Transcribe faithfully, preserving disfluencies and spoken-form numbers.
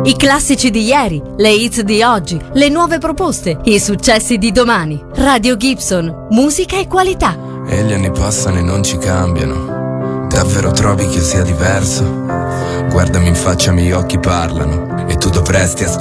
I classici di ieri, le hits di oggi, le nuove proposte, i successi di domani. Radio Gibson, musica e qualità. E gli anni passano e non ci cambiano. Davvero trovi che io sia diverso? Guardami in faccia, i miei occhi parlano. E tu dovresti ascoltare